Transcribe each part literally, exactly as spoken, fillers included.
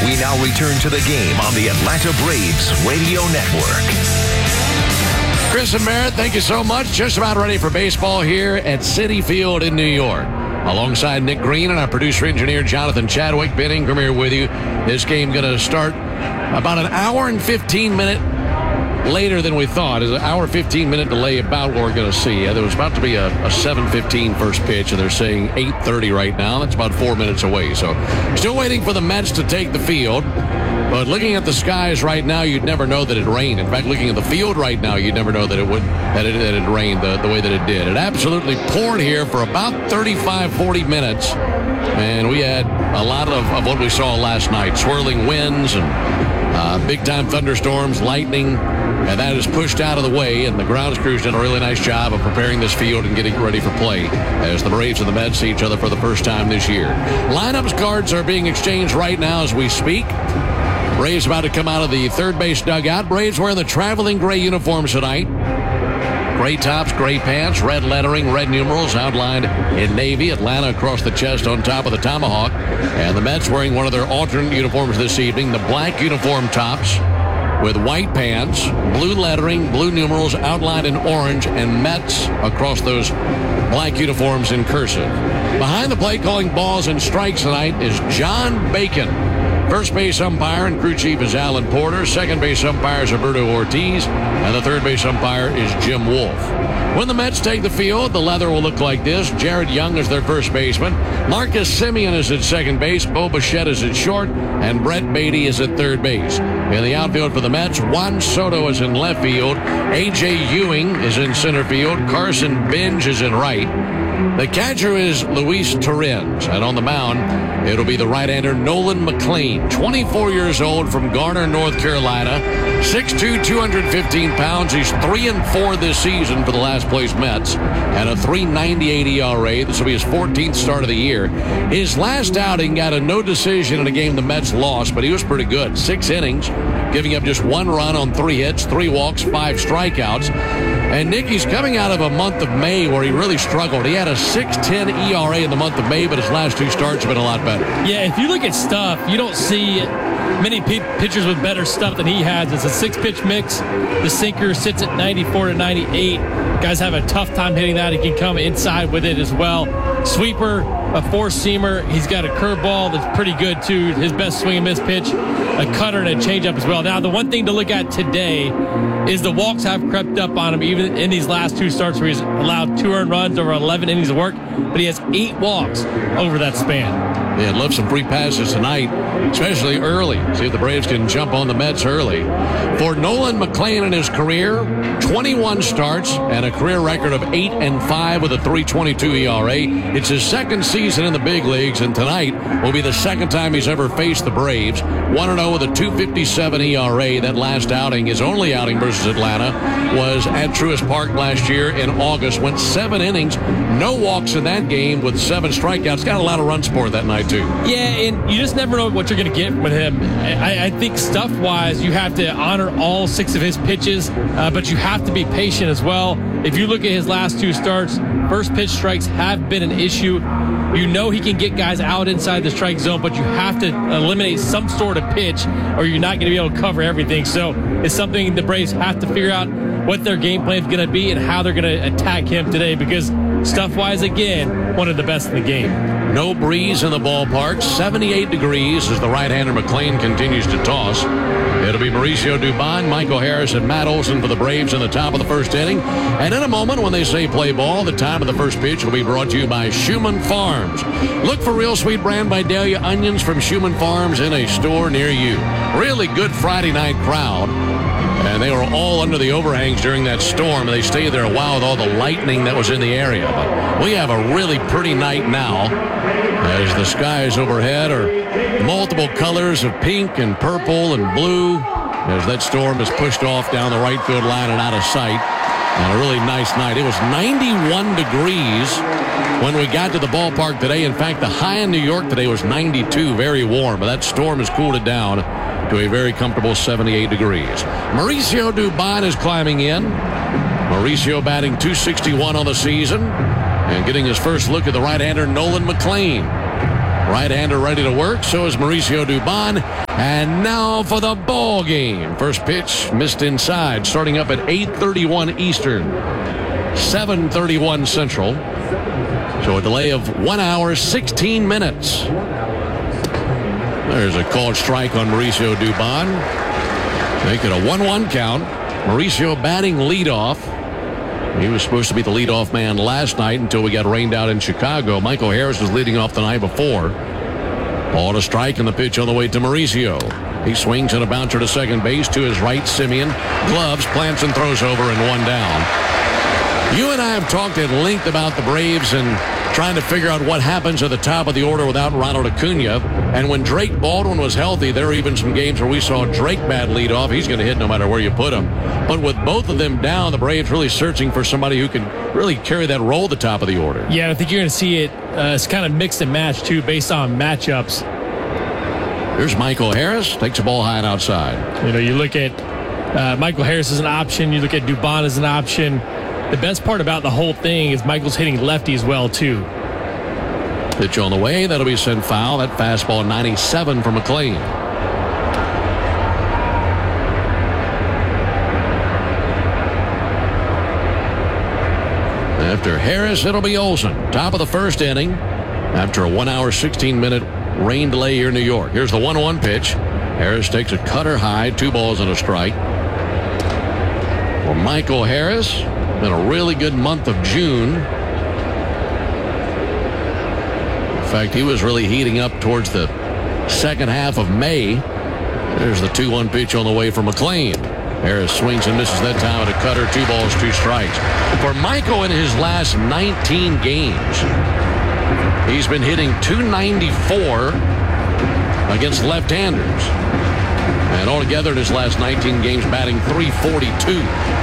We now return to the game on the Atlanta Braves Radio Network. Chris and Merritt, thank you so much. Just about ready for baseball here at Citi Field in New York. Alongside Nick Green and our producer-engineer Jonathan Chadwick, Ben Ingram here with you. This game going to start about an hour and fifteen minute later than we thought. It's an hour fifteen minute delay about what we're going to see. There was about to be a, a seven fifteen first pitch, and they're saying eight thirty right now. That's about four minutes away. So still waiting for the Mets to take the field. But looking at the skies right now, you'd never know that it rained. In fact, looking at the field right now, you'd never know that it would that it, that it rained the, the way that it did. It absolutely poured here for about thirty-five, forty minutes. And we had a lot of, of what we saw last night. Swirling winds and uh, big-time thunderstorms, lightning. And that is pushed out of the way. And the grounds crews did a really nice job of preparing this field and getting ready for play as the Braves and the Mets see each other for the first time this year. Lineups cards are being exchanged right now as we speak. Braves about to come out of the third base dugout. Braves wearing the traveling gray uniforms tonight. Gray tops, gray pants, red lettering, red numerals outlined in navy. Atlanta across the chest on top of the tomahawk. And the Mets wearing one of their alternate uniforms this evening. The black uniform tops with white pants, blue lettering, blue numerals outlined in orange, and Mets across those black uniforms in cursive. Behind the plate calling balls and strikes tonight is John Bacon. First base umpire and crew chief is Alan Porter. Second base umpire is Alberto Ortiz. And the third base umpire is Jim Wolf. When the Mets take the field, the leather will look like this. Jared Young is their first baseman. Marcus Semien is at second base. Bo Bichette is at short. And Brett Beatty is at third base. In the outfield for the Mets, Juan Soto is in left field. A J. Ewing is in center field. Carson Bench is in right. The catcher is Luis Torrens, and on the mound, it'll be the right-hander Nolan McLean, twenty-four years old from Garner, North Carolina, six two, two hundred fifteen pounds. He's three and four this season for the last-place Mets, and a three ninety-eight E R A. This will be his fourteenth start of the year. His last outing got a no decision in a game the Mets lost, but he was pretty good. Six innings, giving up just one run on three hits, three walks, five strikeouts. And Nicky's coming out of a month of May where he really struggled. He had a six ten E R A in the month of May, but his last two starts have been a lot better. Yeah, if you look at stuff, you don't see many pitchers with better stuff than he has. It's a six-pitch mix. The sinker sits at ninety-four to ninety-eight. Guys have a tough time hitting that. He can come inside with it as well. Sweeper, a four-seamer. He's got a curveball that's pretty good, too. His best swing and miss pitch, a cutter and a changeup as well. Now, the one thing to look at today is the walks have crept up on him even in these last two starts where he's allowed two earned runs over eleven innings of work, but he has eight walks over that span. Yeah, love some free passes tonight, especially early. See if the Braves can jump on the Mets early. For Nolan McLean in his career, twenty-one starts and a career record of eight and five with a three twenty-two E R A. It's his second season in the big leagues, and tonight will be the second time he's ever faced the Braves. one and oh with a two fifty-seven E R A. That last outing, his only outing versus Atlanta, was at Truist Park last year in August. Went seven innings, no walks in that game with seven strikeouts. Got a lot of run support that night, too. Yeah, and you just never know what you're going to get with him. I, I think stuff-wise, you have to honor all six of his pitches, uh, but you have to be patient as well. If you look at his last two starts, first pitch strikes have been an issue. You know he can get guys out inside the strike zone, but you have to eliminate some sort of pitch or you're not going to be able to cover everything. So it's something the Braves have to figure out what their game plan is going to be and how they're going to attack him today, because stuff-wise, again, one of the best in the game. No breeze in the ballpark. seventy-eight degrees as the right-hander McLean continues to toss. It'll be Mauricio Dubon, Michael Harris, and Matt Olson for the Braves in the top of the first inning. And in a moment, when they say play ball, the time of the first pitch will be brought to you by Schumann Farms. Look for Real Sweet Brand by Dahlia onions from Schumann Farms in a store near you. Really good Friday night crowd. And they were all under the overhangs during that storm. They stayed there a while with all the lightning that was in the area. But we have a really pretty night now as the skies overhead are multiple colors of pink and purple and blue as that storm is pushed off down the right field line and out of sight. And a really nice night. It was ninety-one degrees when we got to the ballpark today. In fact, the high in New York today was ninety-two, very warm. But that storm has cooled it down to a very comfortable seventy-eight degrees. Mauricio Dubon is climbing in. Mauricio batting two sixty-one on the season and getting his first look at the right-hander Nolan McLean. Right-hander ready to work. So is Mauricio Dubon. And now for the ball game. First pitch missed inside. Starting up at eight thirty-one Eastern, seven thirty-one Central. So a delay of one hour, sixteen minutes. There's a called strike on Mauricio Dubon. Make it a one one count. Mauricio batting leadoff. He was supposed to be the leadoff man last night until we got rained out in Chicago. Michael Harris was leading off the night before. Ball to strike and the pitch on the way to Mauricio. He swings and a bouncer to second base to his right. Simeon gloves, plants and throws over and one down. You and I have talked at length about the Braves and trying to figure out what happens at the top of the order without Ronald Acuna. And when Drake Baldwin was healthy, there were even some games where we saw Drake bat lead off. He's going to hit no matter where you put him. But with both of them down, the Braves really searching for somebody who can really carry that role at the top of the order. Yeah, I think you're going to see it. Uh, it's kind of mixed and matched, too, based on matchups. Here's Michael Harris. Takes the ball high and outside. You know, you look at uh, Michael Harris as an option. You look at Dubon as an option. The best part about the whole thing is Michael's hitting lefty as well, too. Pitch on the way. That'll be sent foul. That fastball ninety-seven for McLean. After Harris, it'll be Olson. Top of the first inning. After a one hour, sixteen minute rain delay here in New York. Here's the one one pitch. Harris takes a cutter high. Two balls and a strike. For Michael Harris, been a really good month of June. In fact, he was really heating up towards the second half of May. There's the two one pitch on the way for McLean. Harris swings and misses that time at a cutter. Two balls, two strikes. For Michael in his last nineteen games, he's been hitting two ninety-four against left-handers. And altogether in his last nineteen games, batting three forty-two.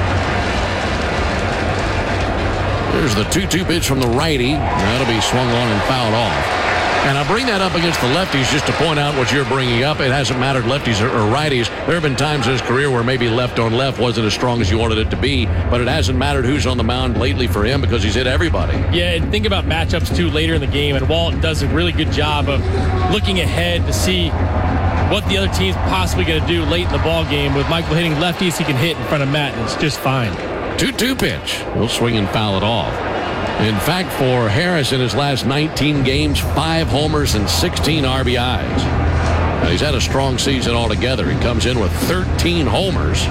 There's the two two pitch from the righty. That'll be swung on and fouled off. And I bring that up against the lefties just to point out what you're bringing up. It hasn't mattered lefties or, or righties. There have been times in his career where maybe left on left wasn't as strong as you wanted it to be, but it hasn't mattered who's on the mound lately for him because he's hit everybody. Yeah, and think about matchups, too, later in the game. And Walt does a really good job of looking ahead to see what the other team's possibly going to do late in the ball game. With Michael hitting lefties, he can hit in front of Matt, and it's just fine. two two pitch. He'll swing and foul it off. In fact, for Harris in his last nineteen games, five homers and sixteen R B Is. Now, he's had a strong season altogether. He comes in with thirteen homers.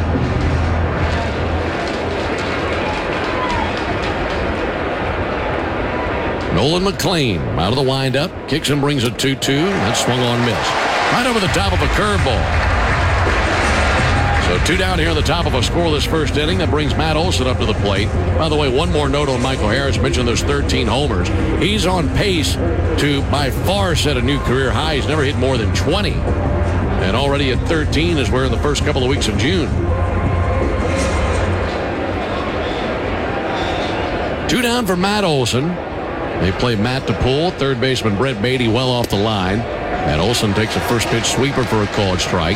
Nolan McLean out of the windup. Kicks and brings a two two. That's swung on miss. Right over the top of a curveball. So two down here on the top of a scoreless first inning. That brings Matt Olson up to the plate. By the way, one more note on Michael Harris. Mentioned those thirteen homers. He's on pace to by far set a new career high. He's never hit more than twenty. And already at thirteen is where in the first couple of weeks of June. Two down for Matt Olson. They play Matt to pull. Third baseman Brett Beatty well off the line. And Olson takes a first pitch sweeper for a called strike.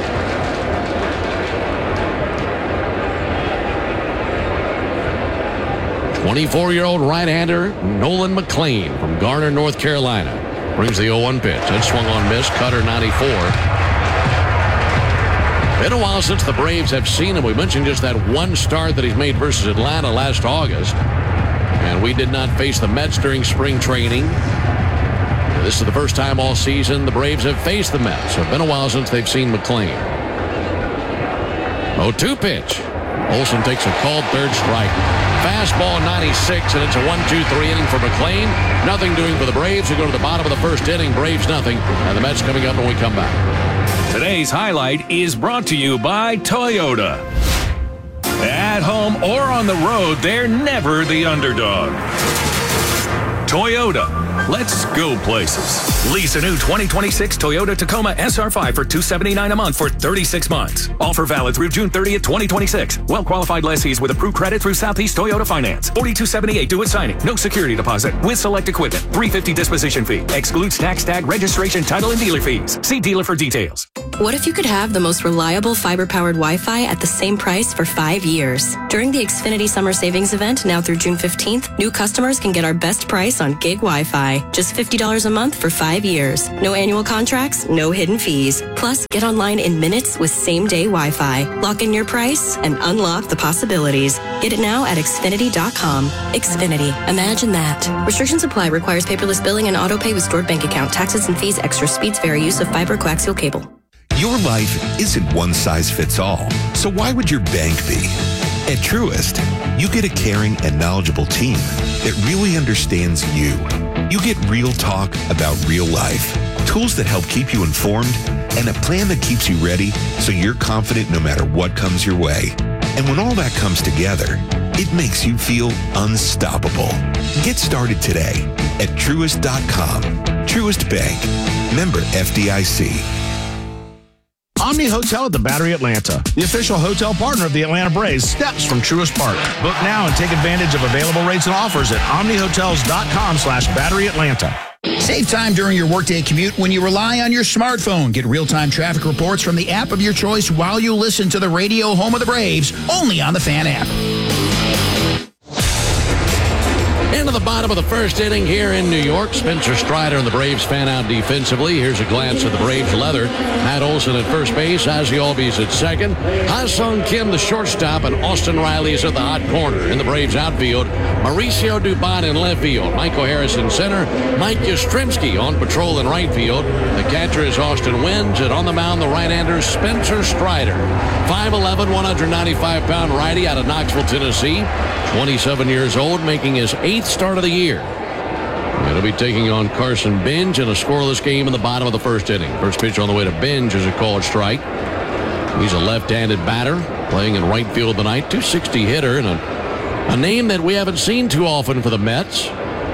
twenty-four-year-old right-hander Nolan McLean from Garner, North Carolina. Brings the oh one pitch. That swung on miss. Cutter ninety-four. Been a while since the Braves have seen him. We mentioned just that one start that he's made versus Atlanta last August. And we did not face the Mets during spring training. This is the first time all season the Braves have faced the Mets. So it's been a while since they've seen McLean. oh two pitch. Olson takes a called third strike. Fastball ninety-six, and it's a one two three inning for McLean. Nothing doing for the Braves. We go to the bottom of the first inning. Braves nothing. And the Mets coming up when we come back. Today's highlight is brought to you by Toyota. At home or on the road, they're never the underdog. Toyota. Let's go places. Lease a new twenty twenty-six Toyota Tacoma S R five for two hundred seventy-nine dollars a month for thirty-six months. Offer valid through June thirtieth, twenty twenty-six. Well-qualified lessees with approved credit through Southeast Toyota Finance. forty-two seventy-eight due at signing. No security deposit. With select equipment. three hundred fifty disposition fee. Excludes tax tag, registration, title, and dealer fees. See dealer for details. What if you could have the most reliable fiber-powered Wi-Fi at the same price for five years? During the Xfinity Summer Savings Event, now through June fifteenth, new customers can get our best price on gig Wi-Fi. Just fifty dollars a month for five years. No annual contracts, no hidden fees. Plus, get online in minutes with same-day Wi-Fi. Lock in your price and unlock the possibilities. Get it now at Xfinity dot com. Xfinity. Imagine that. Restrictions apply. Requires paperless billing and auto pay with stored bank account. Taxes and fees. Extra speeds vary. Use of fiber coaxial cable. Your life isn't one size fits all, so why would your bank be? At Truist, you get a caring and knowledgeable team that really understands you. You get real talk about real life, tools that help keep you informed, and a plan that keeps you ready so you're confident no matter what comes your way. And when all that comes together, it makes you feel unstoppable. Get started today at Truist dot com. Truist Bank. Member F D I C. Omni Hotel at the Battery Atlanta, the official hotel partner of the Atlanta Braves, steps from Truist Park. Book now and take advantage of available rates and offers at omnihotels dot com slash battery Atlanta. Save time during your workday commute when you rely on your smartphone. Get real-time traffic reports from the app of your choice while you listen to the radio home of the Braves, only on the Fan app. Into the bottom of the first inning here in New York. Spencer Strider and the Braves fan out defensively. Here's a glance at the Braves leather. Matt Olson at first base. Ozzie Albies at second. Ha-Sung Kim, the shortstop, and Austin Riley is at the hot corner. In the Braves outfield, Mauricio Dubon in left field. Michael Harris in center. Mike Yastrzemski on patrol in right field. The catcher is Austin Wynns, and on the mound, the right-hander Spencer Strider. five eleven, one hundred ninety-five pound righty out of Knoxville, Tennessee. twenty-seven years old, making his eighth start of the year. He'll be taking on Carson Benj in a scoreless game in the bottom of the first inning. First pitch on the way to Benj is a called strike. He's a left-handed batter playing in right field tonight. two sixty hitter and a, a name that we haven't seen too often for the Mets.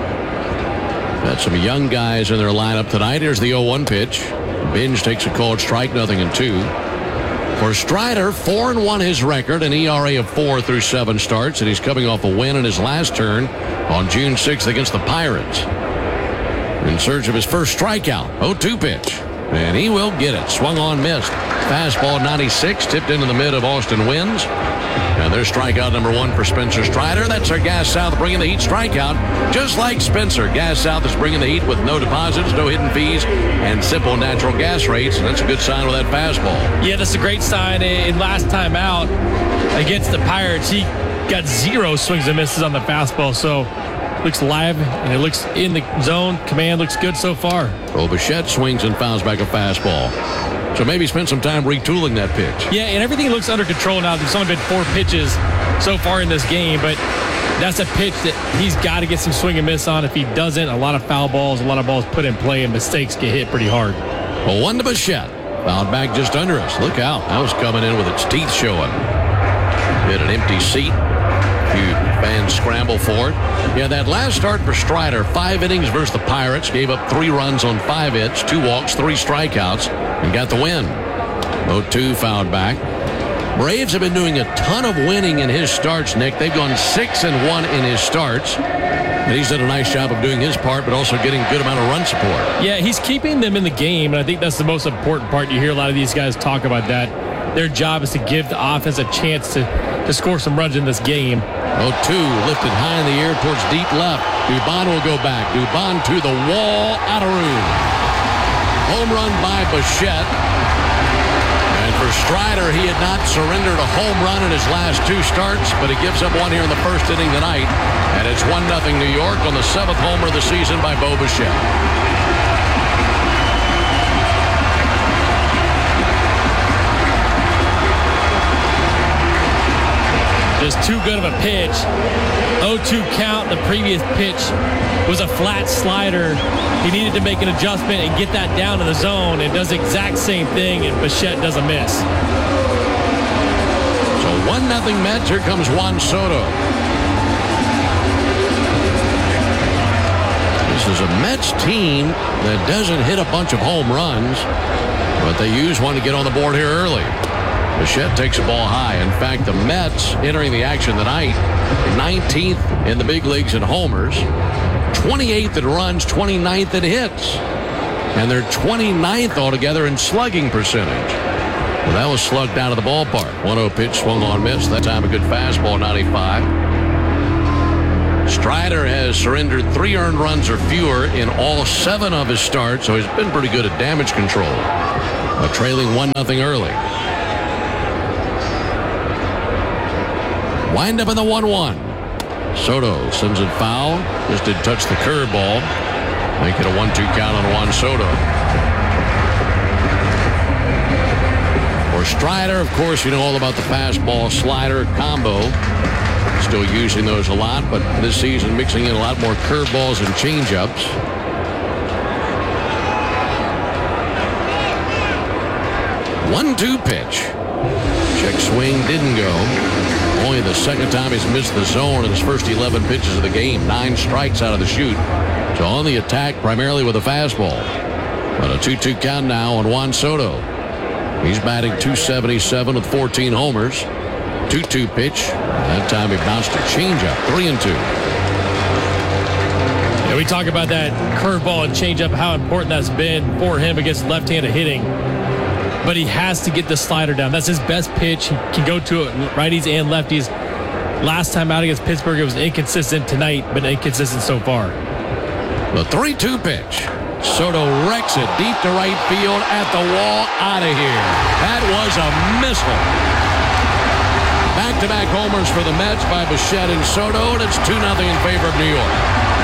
Got some young guys in their lineup tonight. Here's the oh one pitch. Benj takes a called strike, nothing in two. For Strider, four and one his record, an E R A of four through seven starts, and he's coming off a win in his last turn on June sixth against the Pirates. In search of his first strikeout, oh two pitch, and he will get it. Swung on, missed. Fastball ninety-six, tipped into the mid of Austin Wynns. And there's strikeout number one for Spencer Strider. That's our Gas South bringing the heat strikeout. Just like Spencer, Gas South is bringing the heat with no deposits, no hidden fees, and simple natural gas rates. And that's a good sign with that fastball. Yeah, that's a great sign. In last time out against the Pirates, he got zero swings and misses on the fastball. So looks live and it looks in the zone. Command looks good so far. Bo Bichette swings and fouls back a fastball. So maybe spend some time retooling that pitch. Yeah, and everything looks under control now. There's only been four pitches so far in this game, but that's a pitch that he's got to get some swing and miss on. If he doesn't, a lot of foul balls, a lot of balls put in play, and mistakes get hit pretty hard. Well, one to Bichette. Fouled back just under us. Look out. That was coming in with its teeth showing. Hit an empty seat. Few fans scramble for it. Yeah, that last start for Strider, five innings versus the Pirates, gave up three runs on five hits, two walks, three strikeouts, and got the win. oh two fouled back. Braves have been doing a ton of winning in his starts, Nick. They've gone six and one in his starts. And he's done a nice job of doing his part, but also getting a good amount of run support. Yeah, he's keeping them in the game, and I think that's the most important part. You hear a lot of these guys talk about that. Their job is to give the offense a chance to, to score some runs in this game. oh two lifted high in the air towards deep left. Dubon will go back. Dubon to the wall, out of room. Home run by Bichette. And for Strider, he had not surrendered a home run in his last two starts, but he gives up one here in the first inning tonight. And it's one nothing New York on the seventh homer of the season by Bo Bichette. Just too good of a pitch. oh two count. The previous pitch was a flat slider. He needed to make an adjustment and get that down to the zone. It does the exact same thing, and Bichette doesn't miss. So one nothing Mets. Here comes Juan Soto. This is a Mets team that doesn't hit a bunch of home runs, but they use one to get on the board here early. Bichette takes the ball high. In fact, the Mets entering the action tonight, nineteenth in the big leagues in homers, twenty-eighth in runs, twenty-ninth in hits. and they're twenty-ninth altogether in slugging percentage. Well, that was slugged out of the ballpark. one oh pitch, swung on, miss. That time a good fastball, ninety-five. Strider has surrendered three earned runs or fewer in all seven of his starts, so he's been pretty good at damage control. But trailing one nothing early. Wind up in the one one. Soto sends it foul. Just did touch the curveball. Make it a one two count on Juan Soto. For Strider, of course, you know all about the fastball slider combo. Still using those a lot, but this season mixing in a lot more curveballs and changeups. one two pitch. Check swing didn't go. Only the second time he's missed the zone in his first eleven pitches of the game. Nine strikes out of the chute. So on the attack, primarily with a fastball. But a two two count now on Juan Soto. He's batting two seventy-seven with fourteen homers. two two pitch. That time he bounced a changeup. three and two. Yeah, we talk about that curveball and changeup, how important that's been for him against left-handed hitting. But he has to get the slider down. That's his best pitch. He can go to it righties and lefties. Last time out against Pittsburgh, it was inconsistent. Tonight, but inconsistent so far. The three two pitch. Soto wrecks it deep to right field at the wall. Out of here. That was a missile. Back-to-back homers for the Mets by Bichette and Soto, and it's two nothing in favor of New York.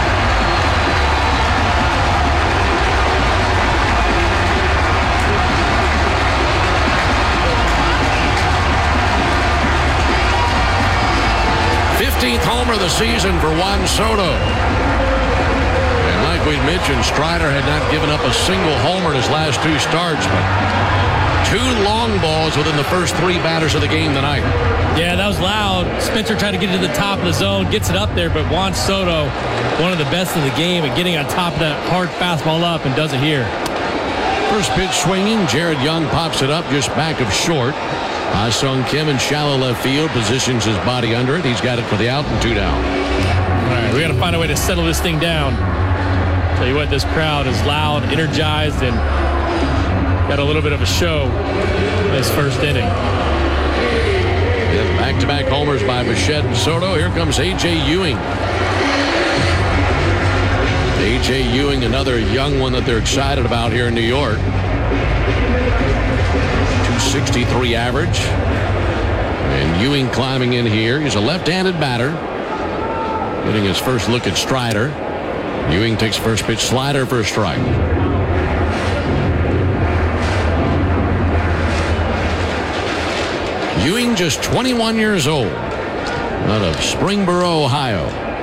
fifteenth homer of the season for Juan Soto. And like we mentioned, Strider had not given up a single homer in his last two starts, but two long balls within the first three batters of the game tonight. Yeah, that was loud. Spencer tried to get to the top of the zone, gets it up there, but Juan Soto, one of the best in the game at getting on top of that hard fastball up, and does it here. First pitch swinging. Jared Young pops it up just back of short. Ah-Sung Kim in shallow left field positions his body under it. He's got it for the out and two down. All right, we got to find a way to settle this thing down. Tell you what, this crowd is loud, energized, and got a little bit of a show in this first inning. Yeah, back-to-back homers by Bichette and Soto. Here comes A J Ewing. A J Ewing, another young one that they're excited about here in New York. two sixty-three average. And Ewing climbing in here. He's a left-handed batter. Getting his first look at Strider. Ewing takes first pitch slider for a strike. Ewing just twenty-one years old. Out of Springboro, Ohio.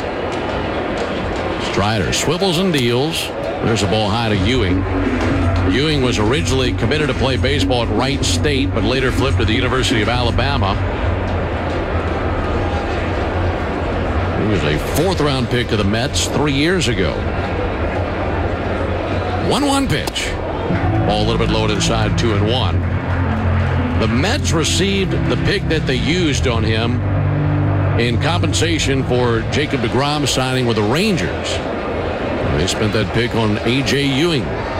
Strider swivels and deals. There's a ball high to Ewing. Ewing was originally committed to play baseball at Wright State, but later flipped to the University of Alabama. He was a fourth round pick of the Mets three years ago. one one pitch. Ball a little bit low inside, two and one. The Mets received the pick that they used on him in compensation for Jacob deGrom signing with the Rangers. They spent that pick on A J Ewing.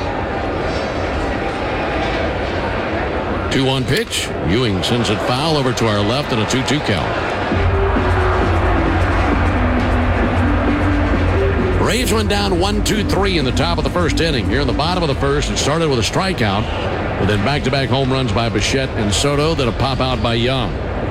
two one pitch. Ewing sends it foul over to our left and a two two count. Braves went down one two three in the top of the first inning. Here in the bottom of the first, it started with a strikeout, and then back-to-back home runs by Bichette and Soto, then a pop out by Young.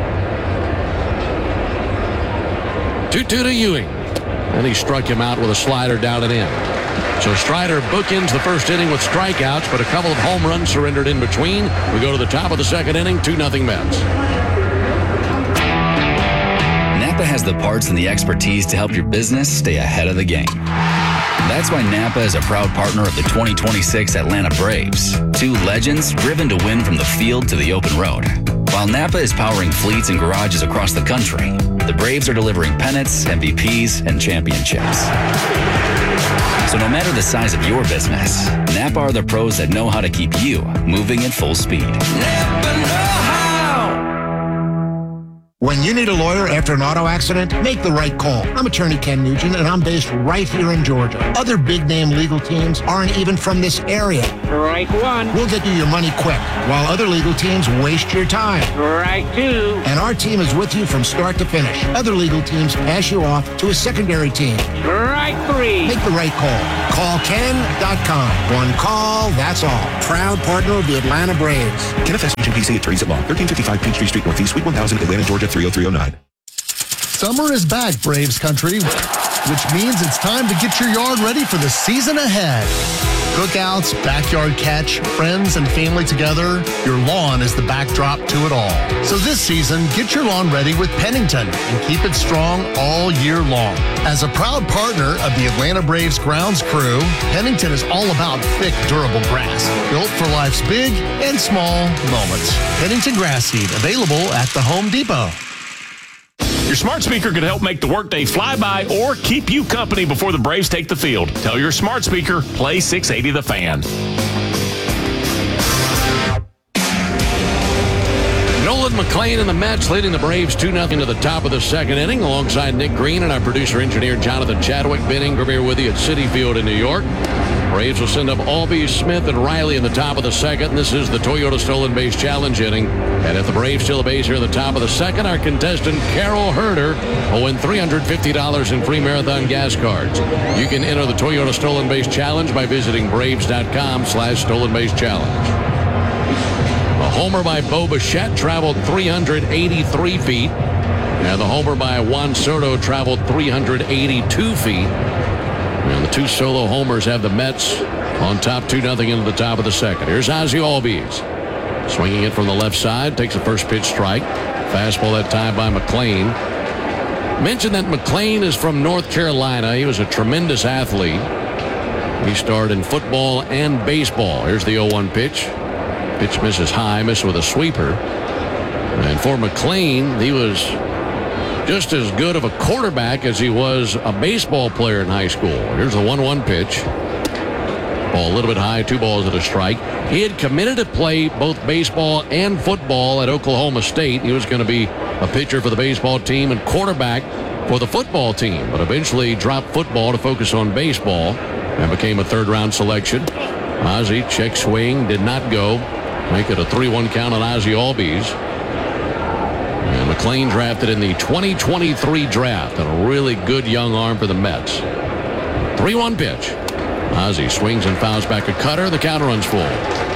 two two to Ewing. And he struck him out with a slider down and in. So Strider bookends the first inning with strikeouts, but a couple of home runs surrendered in between. We go to the top of the second inning, two nothing Mets. Napa has the parts and the expertise to help your business stay ahead of the game. That's why Napa is a proud partner of the twenty twenty-six Atlanta Braves. Two legends driven to win from the field to the open road. While Napa is powering fleets and garages across the country, the Braves are delivering pennants, M V Ps, and championships. So no matter the size of your business, Napa are the pros that know how to keep you moving at full speed. Napa knows. When you need a lawyer after an auto accident, make the right call. I'm attorney Ken Nugent, and I'm based right here in Georgia. Other big-name legal teams aren't even from this area. Right one. We'll get you your money quick, while other legal teams waste your time. Right two. And our team is with you from start to finish. Other legal teams pass you off to a secondary team. Right three. Make the right call. Call Ken dot com. One call, that's all. Proud partner of the Atlanta Braves. Kenneth S. P C Attorneys at Law, thirteen fifty-five Peachtree Street Northeast, Suite one thousand, Atlanta, Georgia three oh three oh nine. Summer is back, Braves country, which means it's time to get your yard ready for the season ahead. Cookouts, backyard catch, friends and family together, your lawn is the backdrop to it all. So this season, get your lawn ready with Pennington and keep it strong all year long. As a proud partner of the Atlanta Braves grounds crew, Pennington is all about thick, durable grass, built for life's big and small moments. Pennington Grass Seed, available at the Home Depot. Your smart speaker could help make the workday fly by or keep you company before the Braves take the field. Tell your smart speaker, play six eighty The Fan. Nolan McLean and the Mets leading the Braves two nothing to the top of the second inning alongside Nick Green and our producer-engineer Jonathan Chadwick. Ben Ingram here with you at Citi Field in New York. Braves will send up Albies, Smith, and Riley in the top of the second. This is the Toyota Stolen Base Challenge inning. And if the Braves steal a base here at the top of the second, our contestant, Carol Herder, will win three hundred fifty dollars in free Marathon gas cards. You can enter the Toyota Stolen Base Challenge by visiting Braves.com slash Stolen Base Challenge. A homer by Bo Bichette traveled three hundred eighty-three feet. And the homer by Juan Soto traveled three hundred eighty-two feet. And the two solo homers have the Mets on top two nothing into the top of the second. Here's Ozzie Albies. Swinging it from the left side. Takes a first pitch strike. Fastball that time by McLean. Mentioned that McLean is from North Carolina. He was a tremendous athlete. He starred in football and baseball. Here's the oh one pitch. Pitch misses high. Misses with a sweeper. And for McLean, he was just as good of a quarterback as he was a baseball player in high school. Here's the one one pitch. Ball a little bit high, two balls and a strike. He had committed to play both baseball and football at Oklahoma State. He was going to be a pitcher for the baseball team and quarterback for the football team, but eventually dropped football to focus on baseball and became a third-round selection. Ozzie, check swing, did not go. Make it a three one count on Ozzie Albies. And McLean drafted in the twenty twenty-three draft, and a really good young arm for the Mets. three one pitch. Ozzie swings and fouls back a cutter. The counter runs full.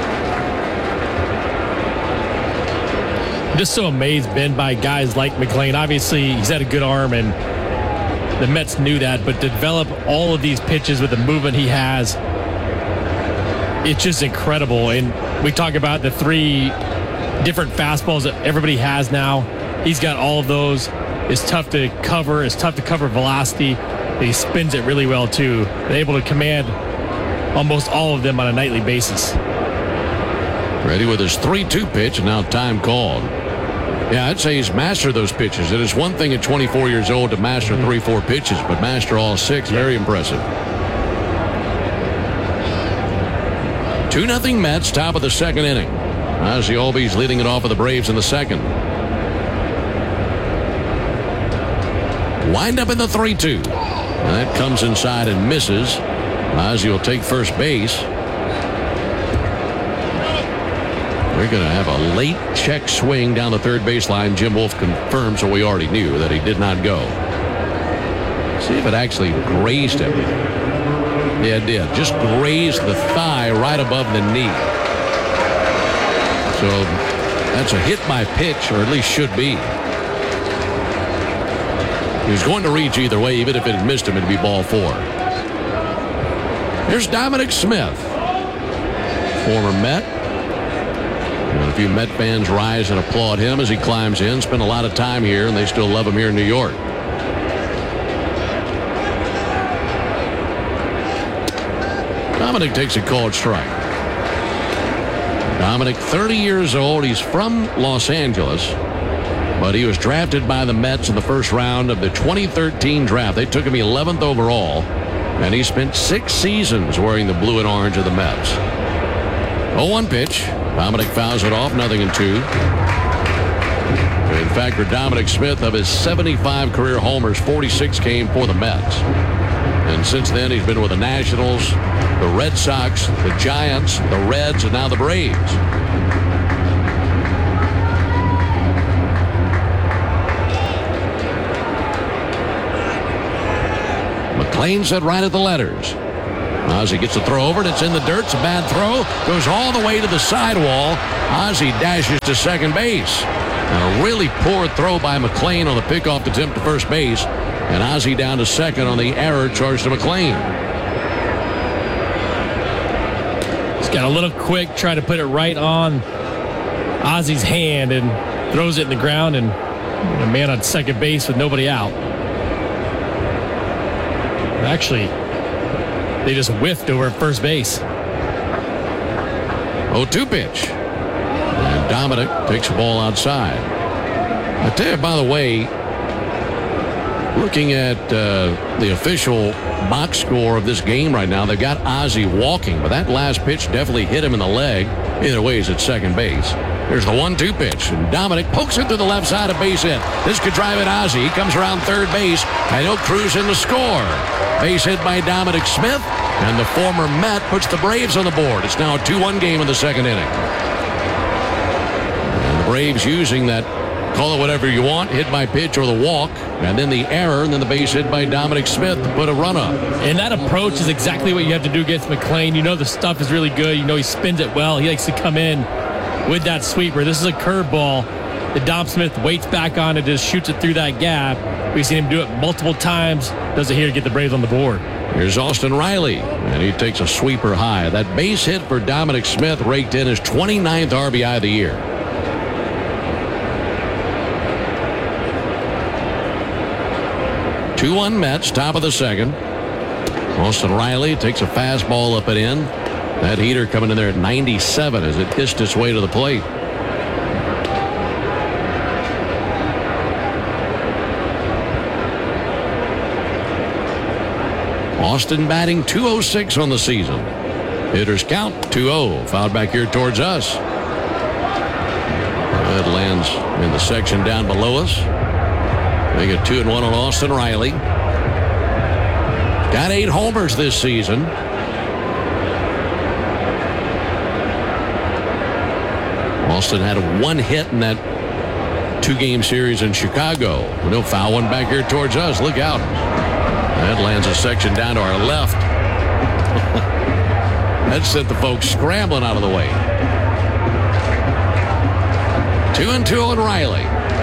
Just so amazed, Ben, by guys like McLean. Obviously, he's had a good arm, and the Mets knew that. But to develop all of these pitches with the movement he has, it's just incredible. And we talk about the three different fastballs that everybody has now. He's got all of those. It's tough to cover. It's tough to cover velocity. He spins it really well, too. They're able to command almost all of them on a nightly basis. Ready with his three two pitch, and now time called. Yeah, I'd say he's mastered those pitches. It is one thing at twenty-four years old to master three, four pitches, but master all six, very impressive. two nothing Mets, top of the second inning. Ozzie Albies leading it off of the Braves in the second. Wind up in the three two. That comes inside and misses. Ozzie will take first base. We're going to have a late check swing down the third baseline. Jim Wolf confirms what we already knew, that he did not go. See if it actually grazed him. Yeah, it did. Just grazed the thigh right above the knee. So that's a hit by pitch, or at least should be. He was going to reach either way. Even if it had missed him, it'd be ball four. Here's Dominic Smith, former Met. And a few Met fans rise and applaud him as he climbs in. Spent a lot of time here, and they still love him here in New York. Dominic takes a called strike. Dominic, thirty years old. He's from Los Angeles, but he was drafted by the Mets in the first round of the twenty thirteen draft. They took him eleventh overall, and he spent six seasons wearing the blue and orange of the Mets. oh one pitch. Dominic fouls it off, nothing in two. In fact, for Dominic Smith, of his seventy-five career homers, forty-six came for the Mets. And since then, he's been with the Nationals, the Red Sox, the Giants, the Reds, and now the Braves. McClain set right at the letters. Ozzie gets a throw over, and it's in the dirt. It's a bad throw. Goes all the way to the sidewall. Ozzie dashes to second base. And a really poor throw by McClain on the pickoff attempt to first base. And Ozzie down to second on the error charged to McClain. He's got a little quick, try to put it right on Ozzie's hand and throws it in the ground, and a man on second base with nobody out. Actually, they just whiffed over at first base. oh two pitch. And Dominic takes the ball outside. I tell you, by the way, looking at uh, the official box score of this game right now, they've got Ozzie walking, but that last pitch definitely hit him in the leg. Either way, he's at second base. Here's the one two pitch, and Dominic pokes it through the left side of base hit. This could drive it Ozzie. He comes around third base, and he'll cruise in the score. Base hit by Dominic Smith, and the former Met puts the Braves on the board. It's now a two one game in the second inning. And the Braves using that, call it whatever you want, hit by pitch or the walk, and then the error, and then the base hit by Dominic Smith to put a run up. And that approach is exactly what you have to do against McClain. You know the stuff is really good. You know he spins it well. He likes to come in with that sweeper. This is a curveball that Dom Smith waits back on and just shoots it through that gap. We've seen him do it multiple times. Does it here to get the Braves on the board. Here's Austin Riley, and he takes a sweeper high. That base hit for Dominic Smith raked in his twenty-ninth R B I of the year. two one Mets, top of the second. Austin Riley takes a fastball up and in. That heater coming in there at ninety-seven as it hissed its way to the plate. Austin batting two oh six on the season. Hitters count two oh. Fouled back here towards us. That lands in the section down below us. They get two and one on Austin Riley. Got eight homers this season. Austin had a one hit in that two-game series in Chicago. No foul one back here towards us. Look out. That lands a section down to our left. That sent the folks scrambling out of the way. Two and two on Riley.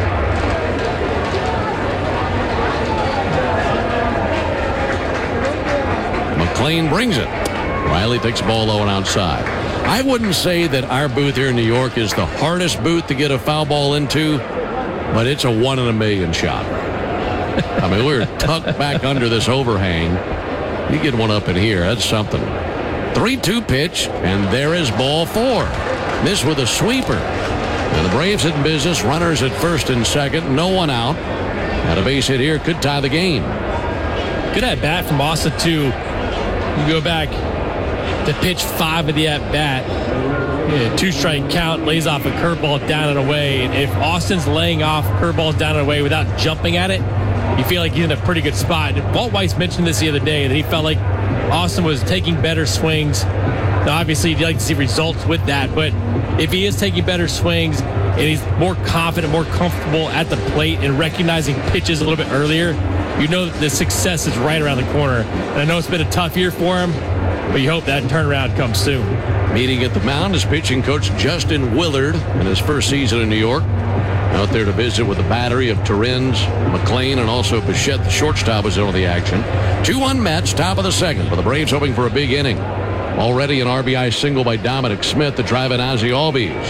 McClain brings it. Riley takes the ball low and outside. I wouldn't say that our booth here in New York is the hardest booth to get a foul ball into, but it's a one in a million shot. I mean, we're tucked back under this overhang. You get one up in here, that's something. three two pitch, and there is ball four. This with a sweeper. And the Braves in business, runners at first and second, no one out. And a base hit here could tie the game. Good at bat from Austin, too. You go back to pitch five of the at bat. Yeah, two strike count, lays off a curveball down and away. And if Austin's laying off curveballs down and away without jumping at it, you feel like he's in a pretty good spot. Walt Weiss mentioned this the other day, that he felt like Austin was taking better swings. Now, obviously, you'd like to see results with that, but if he is taking better swings and he's more confident, more comfortable at the plate and recognizing pitches a little bit earlier, you know that the success is right around the corner. And I know it's been a tough year for him, but you hope that turnaround comes soon. Meeting at the mound is pitching coach Justin Willard in his first season in New York. Out there to visit with the battery of Torrens, McClain, and also Bichette, the shortstop, is in on the action. two one Mets, top of the second, for the Braves hoping for a big inning. Already an R B I single by Dominic Smith to drive in Ozzie Albies.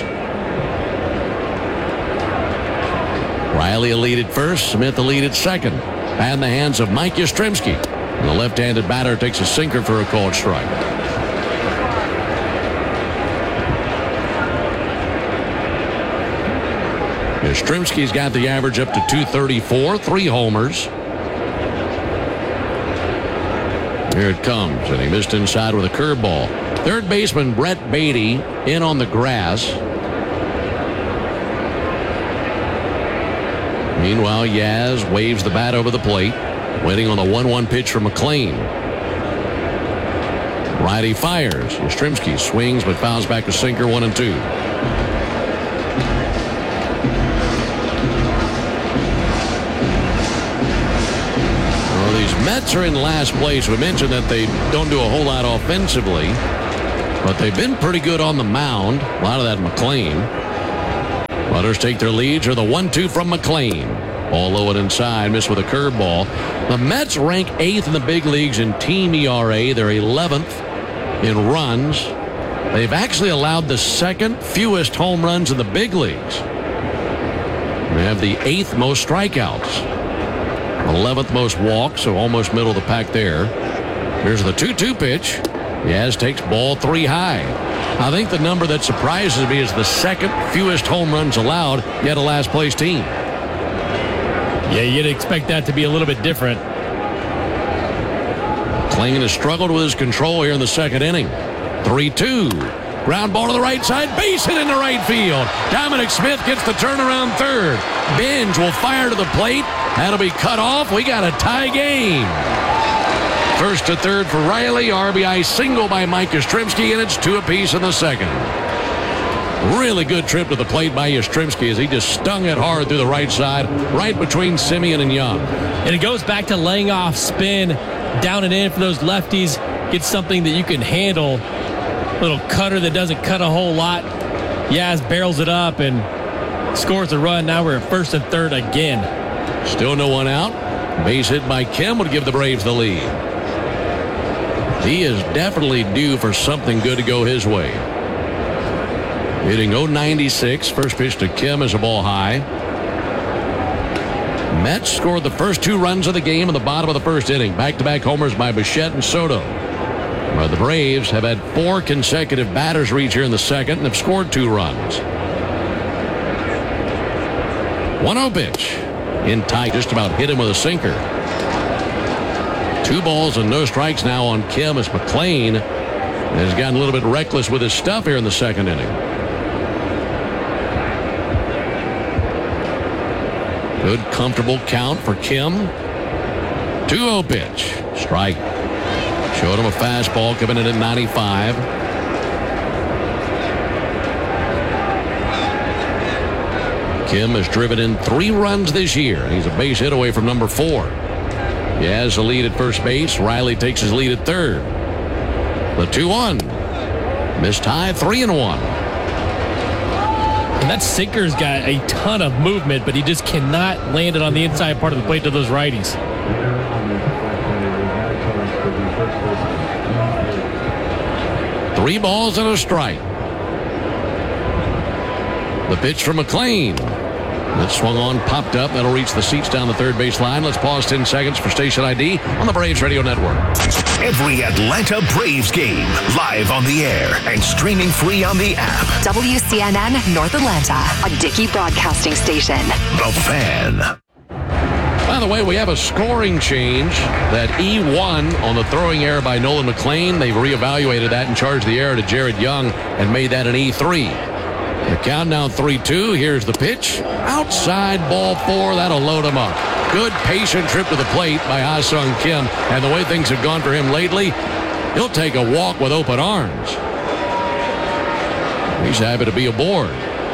Riley a lead at first, Smith a lead at second. Bat in the hands of Mike Yastrzemski. And the left-handed batter takes a sinker for a called strike. Yastrzemski's got the average up to two thirty-four, three homers. Here it comes, and he missed inside with a curveball. Third baseman Brett Beatty in on the grass. Meanwhile, Yaz waves the bat over the plate, waiting on the one one pitch from McLean. Righty fires. Yastrzemski swings but fouls back to sinker, one and two. Well, these Mets are in last place. We mentioned that they don't do a whole lot offensively, but they've been pretty good on the mound. A lot of that McLean. Runners take their leads, or the one two from McLean. Ball low and inside, missed with a curveball. The Mets rank eighth in the big leagues in team E R A. They're eleventh in runs. They've actually allowed the second fewest home runs in the big leagues. They have the eighth most strikeouts, eleventh most walks, so almost middle of the pack there. Here's the two two pitch. Yaz takes ball three high. I think the number that surprises me is the second fewest home runs allowed, yet a last place team. Yeah, you'd expect that to be a little bit different. McLean has struggled with his control here in the second inning. three two. Ground ball to the right side. Base hit into right field. Dominic Smith gets the turnaround third. Binge will fire to the plate. That'll be cut off. We got a tie game. First to third for Riley. R B I single by Mike Yastrzemski, and it's two apiece in the second. Really good trip to the plate by Yastrzemski as he just stung it hard through the right side, right between Simeon and Young. And it goes back to laying off spin, down and in for those lefties. Get something that you can handle. Little cutter that doesn't cut a whole lot. Yaz barrels it up and scores a run. Now we're at first and third again. Still no one out. Base hit by Kim would give the Braves the lead. He is definitely due for something good to go his way. Hitting oh ninety-six. First pitch to Kim is a ball high. Mets scored the first two runs of the game in the bottom of the first inning. Back-to-back homers by Bichette and Soto. But the Braves have had four consecutive batters reach here in the second and have scored two runs. one oh pitch. In tight, just about hit him with a sinker. Two balls and no strikes now on Kim as McLean has gotten a little bit reckless with his stuff here in the second inning. Good, comfortable count for Kim. two oh pitch. Strike. Showed him a fastball coming in at ninety-five. Kim has driven in three runs this year. He's a base hit away from number four. He has the lead at first base. Riley takes his lead at third. The two one. Missed high, three and one. And that sinker's got a ton of movement, but he just cannot land it on the inside part of the plate to those righties. Three balls and a strike. The pitch from McLean. That swung on, popped up. That'll reach the seats down the third base line. Let's pause ten seconds for station I D on the Braves Radio Network. Every Atlanta Braves game live on the air and streaming free on the app. W C N N North Atlanta, a Dickey Broadcasting Station. The Fan. By the way, we have a scoring change. That E one on the throwing error by Nolan McLean. They've reevaluated that and charged the error to Jared Young and made that an E three. The count now three two. Here's the pitch. Outside ball four. That'll load him up. Good patient trip to the plate by Ha-Sung Kim. And the way things have gone for him lately, he'll take a walk with open arms. He's happy to be aboard.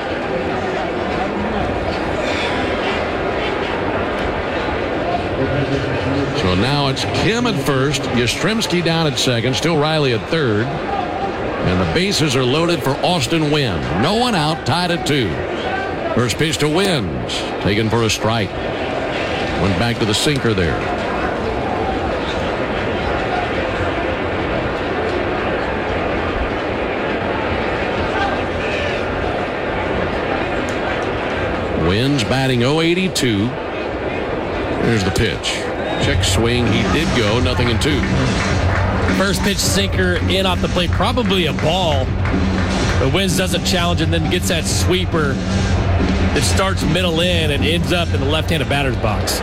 So now it's Kim at first. Yastrzemski down at second. Still Riley at third. And the bases are loaded for Austin Wynn. No one out, tied at two. First pitch to Wynns, taken for a strike. Went back to the sinker there. Wynns batting oh eighty-two. There's the pitch. Check swing, he did go, nothing in two. First pitch sinker in off the plate, probably a ball. But Wynns doesn't challenge and then gets that sweeper that starts middle in and ends up in the left-handed batter's box.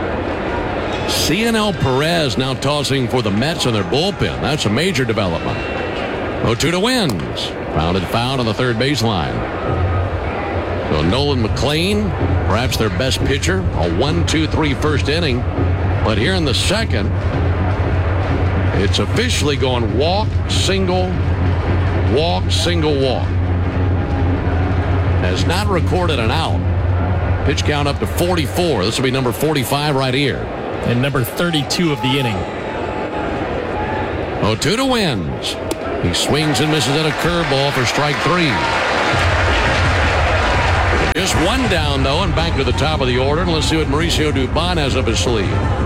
C N L Perez now tossing for the Mets in their bullpen. That's a major development. oh two to Wynns. Founded foul on the third baseline. So Nolan McLean, perhaps their best pitcher, a one two three first inning. But here in the second, it's officially going walk, single, walk, single, walk. Has not recorded an out. Pitch count up to forty-four. This will be number forty-five right here. And number thirty-two of the inning. Otuda wins. He swings and misses at a curveball for strike three. Just one down, though, and back to the top of the order. And let's see what Mauricio Dubon has up his sleeve.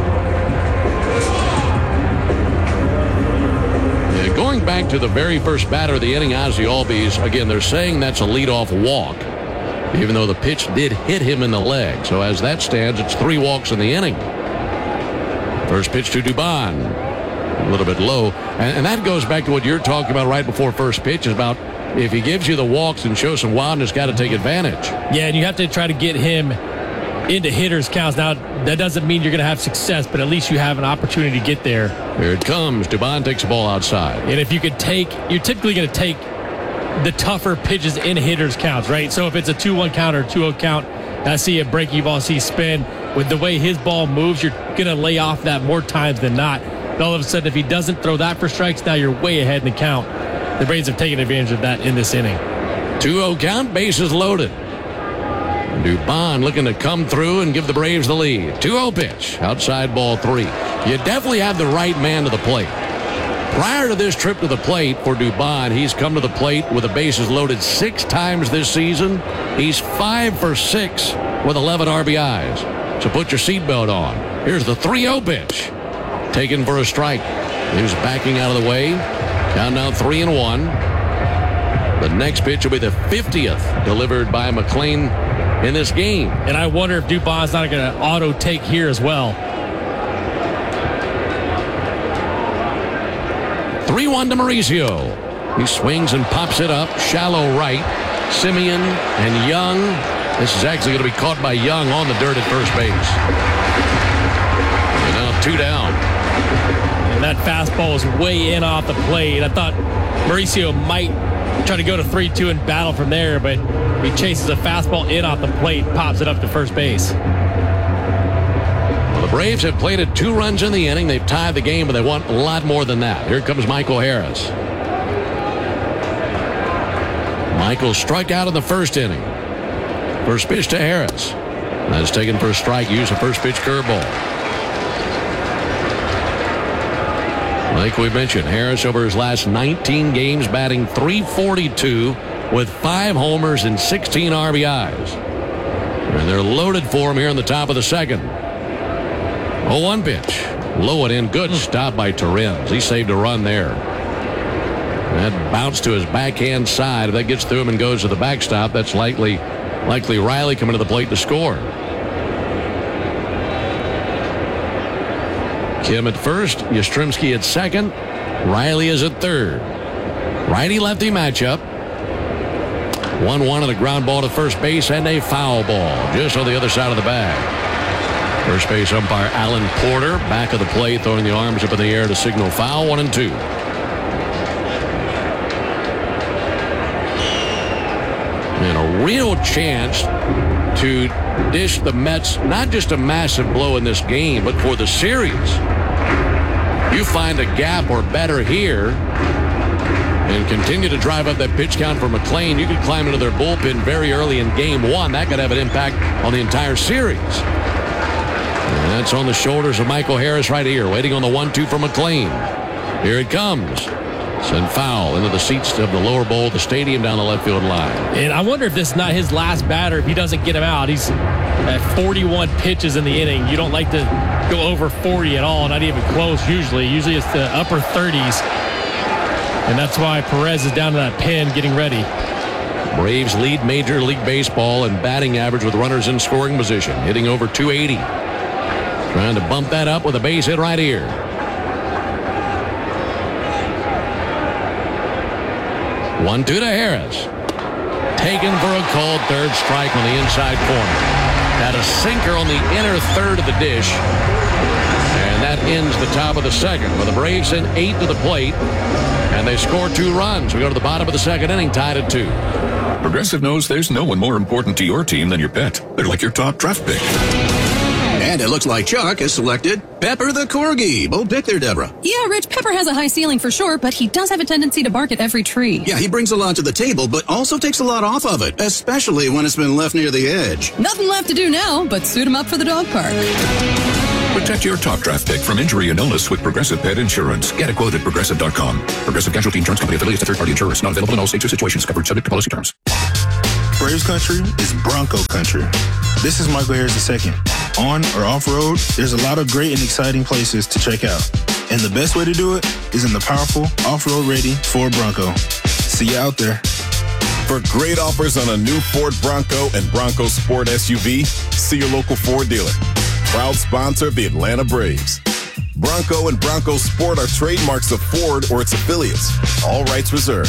Yeah, going back to the very first batter of the inning, Ozzie Albies, again, they're saying that's a leadoff walk, even though the pitch did hit him in the leg. So as that stands, it's three walks in the inning. First pitch to Dubon. A little bit low. And, and that goes back to what you're talking about right before first pitch, is about if he gives you the walks and shows some wildness, got to take advantage. Yeah, and you have to try to get him into hitters' counts. Now, that doesn't mean you're going to have success, but at least you have an opportunity to get there. Here it comes. Dubon takes the ball outside. And if you could take, you're typically going to take the tougher pitches in hitters' counts, right? So if it's a two one count or a two oh count, I see a breaking ball, see spin. With the way his ball moves, you're going to lay off that more times than not. And all of a sudden, if he doesn't throw that for strikes, now you're way ahead in the count. The Braves have taken advantage of that in this inning. two oh count, bases loaded. Dubon looking to come through and give the Braves the lead. two oh pitch, outside ball three. You definitely have the right man to the plate. Prior to this trip to the plate for Dubon, he's come to the plate with the bases loaded six times this season. He's five for six with eleven R B Is. So put your seatbelt on. Here's the three oh pitch. Taken for a strike. He's backing out of the way. Count now three and one. The next pitch will be the fiftieth delivered by McLean in this game. And I wonder if Dubon's not going to auto take here as well. three one to Mauricio. He swings and pops it up. Shallow right. Simeon and Young. This is actually going to be caught by Young on the dirt at first base. And now two down. And that fastball was way in off the plate. I thought Mauricio might try to go to three two and battle from there, but he chases a fastball in off the plate, pops it up to first base. Well, the Braves have played it two runs in the inning. They've tied the game, but they want a lot more than that. Here comes Michael Harris. Michael struck out in the first inning. First pitch to Harris. That's taken for a strike. Use a first pitch curveball. Like we mentioned, Harris over his last nineteen games batting three forty-two with five homers and sixteen R B Is. And they're loaded for him here in the top of the second. oh one pitch. Low and in. Good stop by Torrens. He saved a run there. That bounced to his backhand side. If that gets through him and goes to the backstop, that's likely, likely Riley coming to the plate to score. Kim at first, Yastrzemski at second, Riley is at third. Righty-lefty matchup. one one and a ground ball to first base and a foul ball just on the other side of the bag. First base umpire Alan Porter back of the plate, throwing the arms up in the air to signal foul. One and two. And a real chance to dish the Mets not just a massive blow in this game, but for the series. You find a gap or better here and continue to drive up that pitch count for McLean, you could climb into their bullpen very early in game one. That could have an impact on the entire series. And that's on the shoulders of Michael Harris right here, waiting on the one two for McLean. Here it comes. Send foul into the seats of the lower bowl of the stadium down the left field line. And I wonder if this is not his last batter if he doesn't get him out. He's at forty-one pitches in the inning. You don't like to go over forty at all, not even close usually. Usually it's the upper thirties. And that's why Perez is down to that pin getting ready. Braves lead Major League Baseball in batting average with runners in scoring position, hitting over two eighty. Trying to bump that up with a base hit right here. one two to Harris. Taken for a called third strike on the inside corner. Had a sinker on the inner third of the dish. And that ends the top of the second, with the Braves in eight to the plate. And they score two runs. We go to the bottom of the second inning, tied at two. Progressive knows there's no one more important to your team than your pet. They're like your top draft pick. And it looks like Chuck has selected Pepper the Corgi. Bold pick there, Deborah. Yeah, Rich, Pepper has a high ceiling for sure, but he does have a tendency to bark at every tree. Yeah, he brings a lot to the table, but also takes a lot off of it, especially when it's been left near the edge. Nothing left to do now, but suit him up for the dog park. Protect your top draft pick from injury and illness with Progressive Pet Insurance. Get a quote at Progressive dot com. Progressive Casualty Insurance Company affiliates to third-party insurers. Not available in all states or situations. Covered subject to policy terms. Braves country is Bronco country. This is Michael Harris the second. On or off-road, there's a lot of great and exciting places to check out. And the best way to do it is in the powerful, off-road ready Ford Bronco. See you out there. For great offers on a new Ford Bronco and Bronco Sport S U V, see your local Ford dealer. Proud sponsor of the Atlanta Braves. Bronco and Bronco Sport are trademarks of Ford or its affiliates. All rights reserved.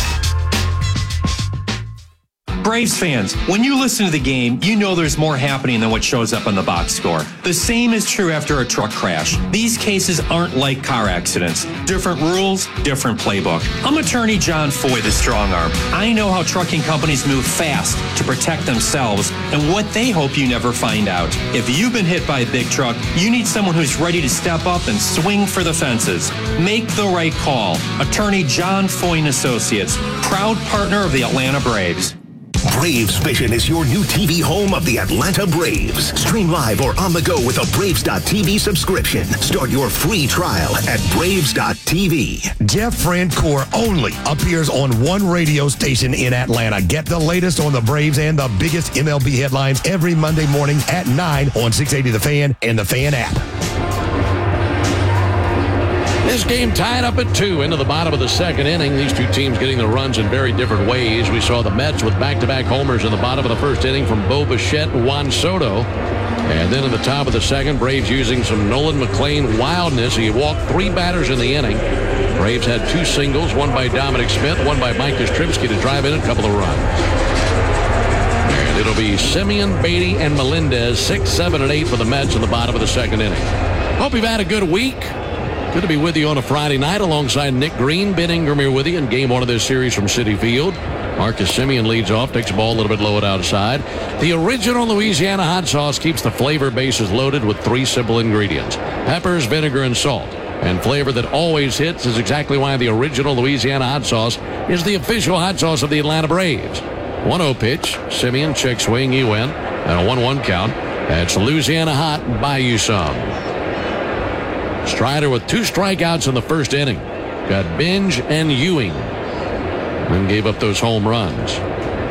Braves fans, when you listen to the game, you know there's more happening than what shows up on the box score. The same is true after a truck crash. These cases aren't like car accidents. Different rules, different playbook. I'm attorney John Foy, the strong arm. I know how trucking companies move fast to protect themselves and what they hope you never find out. If you've been hit by a big truck, you need someone who's ready to step up and swing for the fences. Make the right call. Attorney John Foy and Associates, proud partner of the Atlanta Braves. Braves Vision is your new T V home of the Atlanta Braves. Stream live or on the go with a Braves dot T V subscription. Start your free trial at Braves dot T V. Jeff Francoeur only appears on one radio station in Atlanta. Get the latest on the Braves and the biggest M L B headlines every Monday morning at nine on six eighty The Fan and the Fan app. This game tied up at two into the bottom of the second inning. These two teams getting the runs in very different ways. We saw the Mets with back-to-back homers in the bottom of the first inning from Bo Bichette and Juan Soto. And then in the top of the second, Braves using some Nolan McLean wildness. He walked three batters in the inning. Braves had two singles, one by Dominic Smith, one by Mike Yastrzemski to drive in a couple of runs. And it'll be Simeon, Beatty, and Melendez, six, seven, and eight for the Mets in the bottom of the second inning. Hope you've had a good week. Good to be with you on a Friday night alongside Nick Green. Ben Ingram here with you in game one of this series from Citi Field. Marcus Semien leads off, takes the ball a little bit low outside. The original Louisiana hot sauce keeps the flavor bases loaded with three simple ingredients: peppers, vinegar, and salt. And flavor that always hits is exactly why the original Louisiana hot sauce is the official hot sauce of the Atlanta Braves. one oh pitch. Semien check swing, he went. And a one one count. That's Louisiana hot. Buy you some. Strider with two strikeouts in the first inning. Got Binge and Ewing. Then gave up those home runs.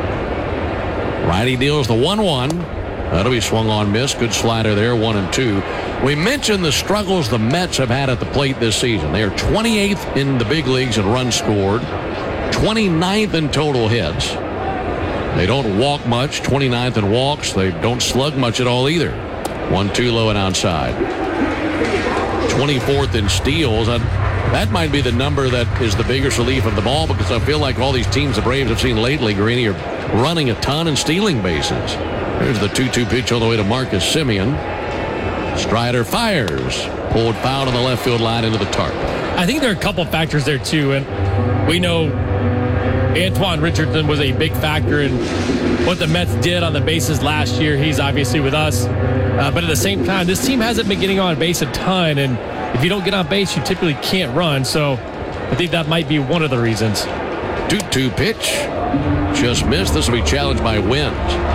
Righty deals the one one. That'll be swung on, miss. Good slider there, one and two. We mentioned the struggles the Mets have had at the plate this season. They are twenty-eighth in the big leagues in runs scored, twenty-ninth in total hits. They don't walk much, twenty-ninth in walks. They don't slug much at all either. one two low and outside. twenty-fourth in steals. And that might be the number that is the biggest relief of them all, because I feel like all these teams the Braves have seen lately, Greeny, are running a ton and stealing bases. There's the two two pitch all the way to Marcus Semien. Strider fires. Pulled foul on the left field line into the tarp. I think there are a couple factors there, too. And we know Antoine Richardson was a big factor in what the Mets did on the bases last year. He's obviously with us. Uh, but at the same time, this team hasn't been getting on base a ton. And if you don't get on base, you typically can't run. So I think that might be one of the reasons. two two pitch. Just missed. This will be challenged by Wins.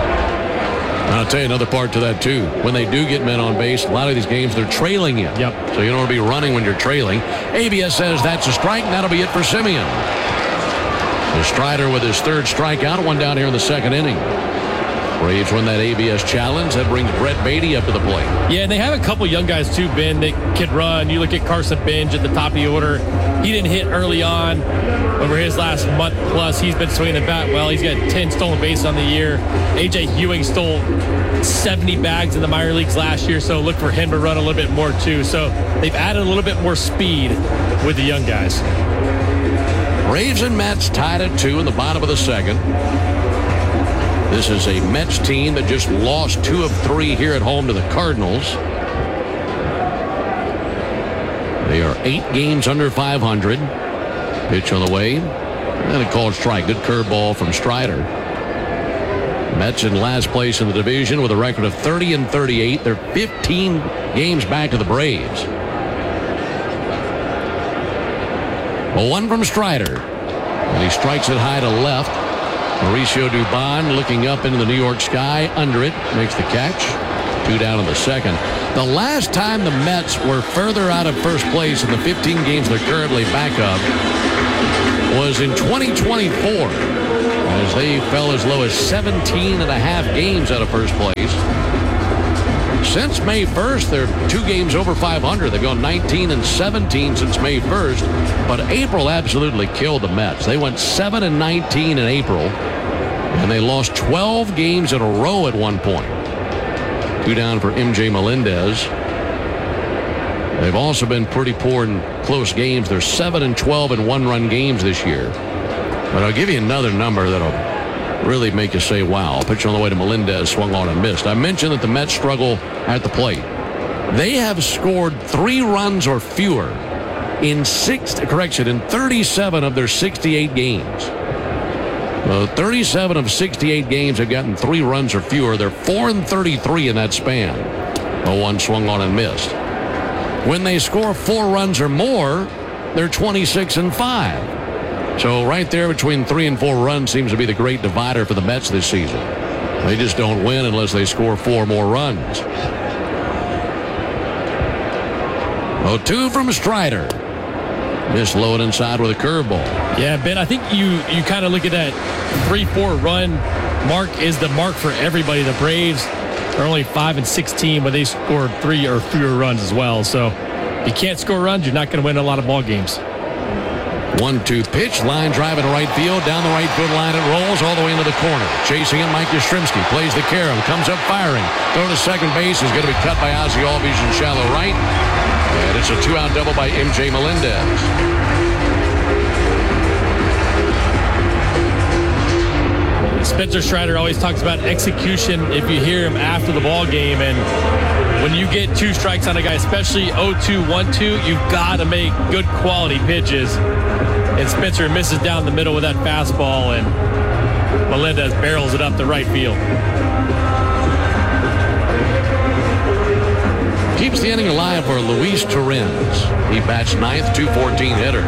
And I'll tell you another part to that, too. When they do get men on base, a lot of these games, they're trailing you. Yep. So you don't want to be running when you're trailing. A B S says that's a strike, and that'll be it for Semien. The Strider with his third strikeout, one down here in the second inning. Braves win that A B S challenge. That brings Brett Beatty up to the plate. Yeah, and they have a couple young guys, too, Ben, that can run. You look at Carson Binge at the top of the order. He didn't hit early on. Over his last month plus, he's been swinging the bat well. He's got ten stolen bases on the year. A J Ewing stole seventy bags in the minor leagues last year, so look for him to run a little bit more, too. So they've added a little bit more speed with the young guys. Braves and Mets tied at two in the bottom of the second. This is a Mets team that just lost two of three here at home to the Cardinals. They are eight games under five hundred. Pitch on the way. And a called strike. Good curveball from Strider. Mets in last place in the division with a record of thirty and thirty-eight. They're fifteen games back to the Braves. A one from Strider. And he strikes it high to left. Mauricio Dubon looking up into the New York sky. Under it. Makes the catch. Two down in the second. The last time the Mets were further out of first place in the fifteen games they're currently back of was in twenty twenty-four, as they fell as low as seventeen and a half games out of first place. Since May first, they're two games over five hundred. They've gone nineteen and seventeen since May first, but April absolutely killed the Mets. They went seven and nineteen in April, and they lost twelve games in a row at one point. Two down for M J Melendez. They've also been pretty poor in close games. They're seven and twelve in one-run games this year. But I'll give you another number that'll really make you say, wow. Pitch on the way to Melendez, swung on and missed. I mentioned that the Mets struggle at the plate. They have scored three runs or fewer in six, correction, in thirty-seven of their sixty-eight games. Uh, thirty-seven of sixty-eight games have gotten three runs or fewer. They're four and thirty-three in that span. oh one swung on and missed. When they score four runs or more, they're twenty-six and five. So right there between three and four runs seems to be the great divider for the Mets this season. They just don't win unless they score four more runs. oh two from Strider. Just low it inside with a curveball. Yeah, Ben, I think you you kind of look at that three four run mark is the mark for everybody. The Braves are only five and sixteen, but they scored three or fewer runs as well. So if you can't score runs, you're not going to win a lot of ball games. one two pitch, line drive in right field, down the right field line, it rolls all the way into the corner. Chasing it, Mike Yastrzemski plays the carom, comes up firing. Throw to second base is going to be cut by Ozzie Albies in shallow right. And it's a two-out double by M J Melendez. Spencer Strider always talks about execution if you hear him after the ball game, and when you get two strikes on a guy, especially oh two, one two, you've got to make good quality pitches. And Spencer misses down the middle with that fastball, and Melendez barrels it up the right field. Keeps the inning alive for Luis Torrens. He bats ninth, two fourteen hitter.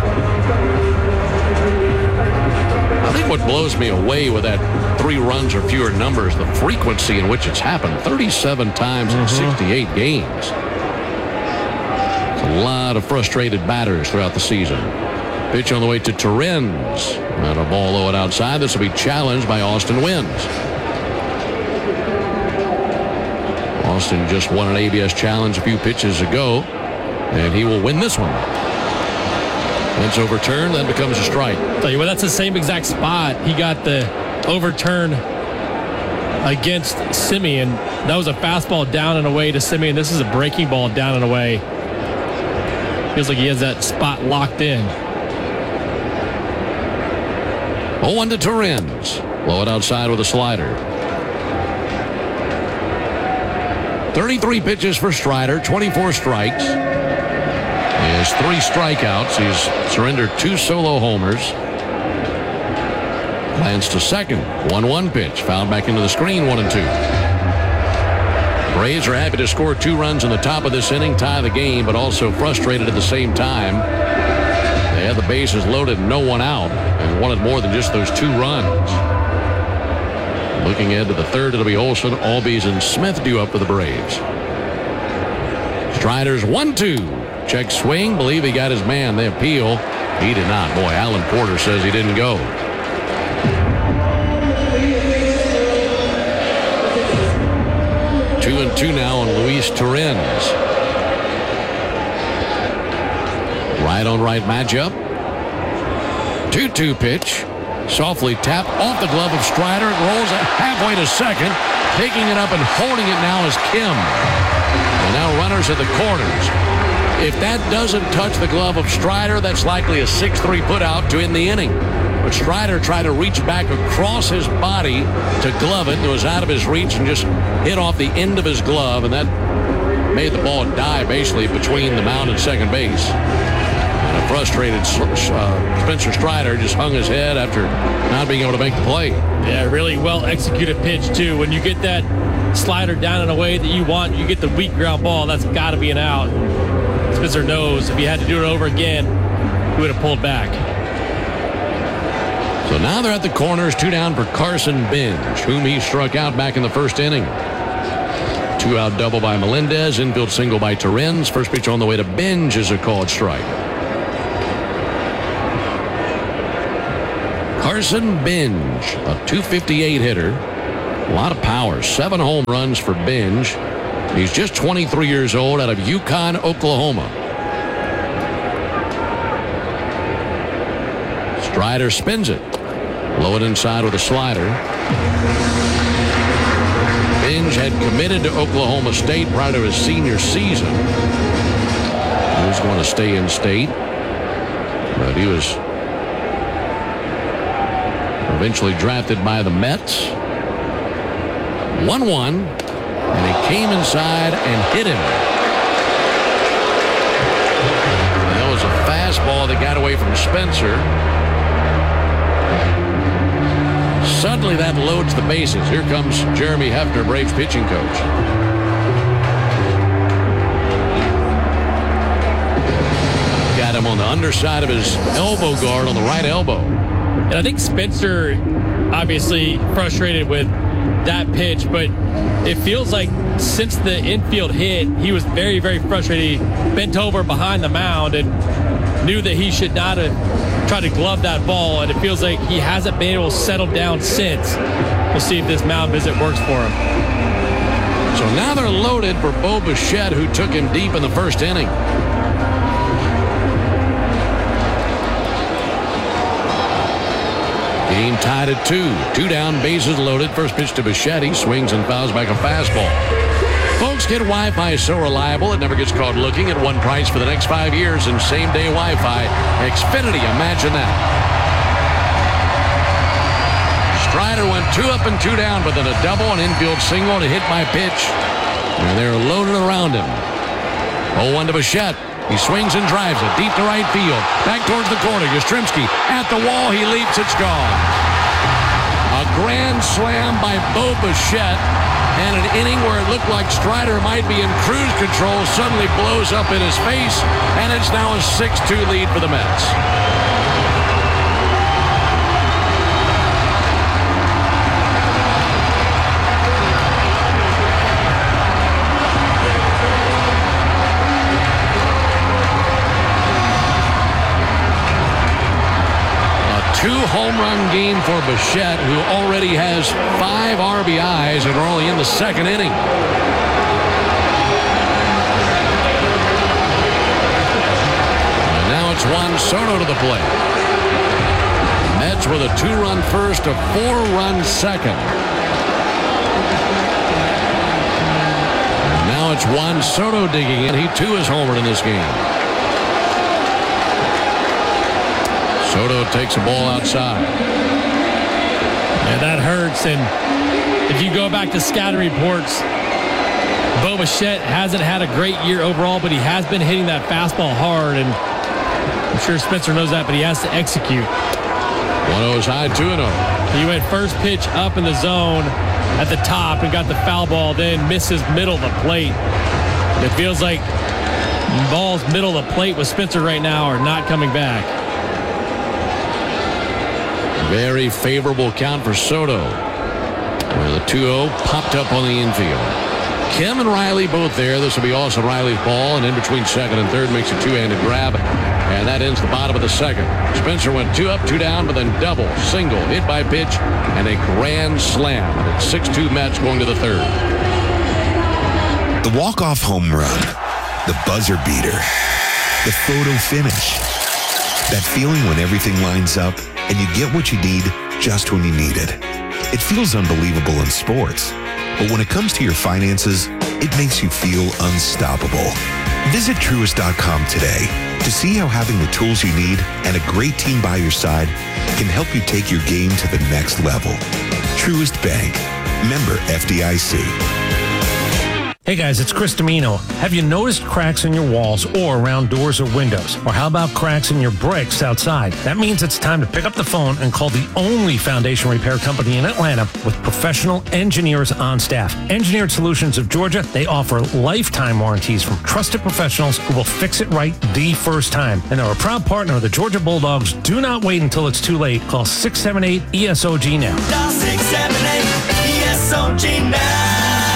I think what blows me away with that three runs or fewer numbers, the frequency in which it's happened. thirty-seven times in mm-hmm. sixty-eight games. It's a lot of frustrated batters throughout the season. Pitch on the way to Torrens. And a ball low and outside. This will be challenged by Austin Wynns. Austin just won an A B S challenge a few pitches ago, and he will win this one. It's overturned, then becomes a strike. Tell you what, that's the same exact spot. He got the overturn against Semien. That was a fastball down and away to Semien. This is a breaking ball down and away. Feels like he has that spot locked in. oh one to Torrens. Blow it outside with a slider. thirty-three pitches for Strider, twenty-four strikes. He has three strikeouts. He's surrendered two solo homers. Glance to second. one one pitch. Fouled back into the screen, one and two. Braves are happy to score two runs in the top of this inning, tie the game, but also frustrated at the same time. They had the bases loaded and no one out, and wanted more than just those two runs. Looking ahead to the third, it'll be Olson, Albies, and Smith due up for the Braves. Strider's one two. Check swing. Believe he got his man. They appeal. He did not. Boy, Alan Porter says he didn't go. Two and two now on Luis Torrens. Right on right matchup. two two pitch. Softly tapped off the glove of Strider. It rolls halfway to second. Picking it up and holding it now is Kim. And now runners at the corners. If that doesn't touch the glove of Strider, that's likely a six three put out to end the inning. But Strider tried to reach back across his body to glove it. It was out of his reach and just hit off the end of his glove, and that made the ball die basically between the mound and second base. And a frustrated uh, Spencer Strider just hung his head after not being able to make the play. Yeah, really well executed pitch, too. When you get that slider down in a way that you want, you get the weak ground ball, that's got to be an out. Spencer knows if he had to do it over again, he would have pulled back. So now they're at the corners, two down for Carson Benj, whom he struck out back in the first inning. Two-out double by Melendez, infield single by Torrens. First pitch on the way to Benj is a called strike. Carson Benj, a two fifty-eight hitter. A lot of power. Seven home runs for Benj. He's just twenty-three years old, out of Yukon, Oklahoma. Strider spins it. Low it inside with a slider. Benj had committed to Oklahoma State prior to his senior season. He was going to stay in state, but he was eventually drafted by the Mets. one one, and he came inside and hit him. And that was a fastball that got away from Spencer. Suddenly that loads the bases. Here comes Jeremy Hefner, Braves pitching coach. Got him on the underside of his elbow guard on the right elbow. And I think Spencer obviously frustrated with that pitch, but it feels like since the infield hit, he was very, very frustrated. He bent over behind the mound and knew that he should not have tried to glove that ball, and it feels like he hasn't been able to settle down since. We'll see if this mound visit works for him. So now they're loaded for Bo Bichette, who took him deep in the first inning. Game tied at two. Two down, bases loaded. First pitch to Bichette. He swings and fouls back a fastball. Folks, get Wi-Fi so reliable it never gets caught looking at one price for the next five years and same-day Wi-Fi. Xfinity, imagine that. Strider went two up and two down, but then a double, an infield single, and a hit by pitch. And they're loaded around him. oh one to Bichette. He swings and drives it deep to right field. Back towards the corner. Yastrzemski at the wall. He leaps. It's gone. A grand slam by Bo Bichette. And an inning where it looked like Strider might be in cruise control suddenly blows up in his face. And it's now a six two lead for the Mets. Two-home run game for Bichette, who already has five R B Is and are only in the second inning. And now it's Juan Soto to the plate. Mets with a two-run first, a four-run second. And now it's Juan Soto digging in. He, too, is homered in this game. Soto takes a ball outside. Yeah, that hurts. And if you go back to scouting reports, Bo Bichette hasn't had a great year overall, but he has been hitting that fastball hard. And I'm sure Spencer knows that, but he has to execute. one oh is high, two and oh. He went first pitch up in the zone at the top and got the foul ball, then misses middle of the plate. It feels like balls middle of the plate with Spencer right now are not coming back. Very favorable count for Soto. Where the two oh popped up on the infield. Kim and Riley both there. This will be Austin Riley's ball, and in between second and third makes a two-handed grab, and that ends the bottom of the second. Spencer went two up, two down, but then double, single, hit by pitch, and a grand slam. And it's six two Mets going to the third. The walk-off home run, the buzzer beater, the photo finish. That feeling when everything lines up and you get what you need just when you need it. It feels unbelievable in sports, but when it comes to your finances, it makes you feel unstoppable. Visit Truist dot com today to see how having the tools you need and a great team by your side can help you take your game to the next level. Truist Bank. Member F D I C. Hey guys, it's Chris Domino. Have you noticed cracks in your walls or around doors or windows? Or how about cracks in your bricks outside? That means it's time to pick up the phone and call the only foundation repair company in Atlanta with professional engineers on staff. Engineered Solutions of Georgia, they offer lifetime warranties from trusted professionals who will fix it right the first time. And they're a proud partner of the Georgia Bulldogs. Do not wait until it's too late. Call six seven eight E S O G now. Dial six seven eight E S O G now.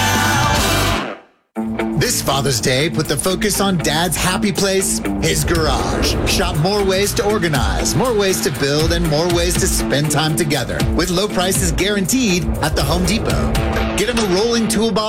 This Father's Day, put the focus on Dad's happy place, his garage. Shop more ways to organize, more ways to build, and more ways to spend time together with low prices guaranteed at the Home Depot. Get him a rolling toolbox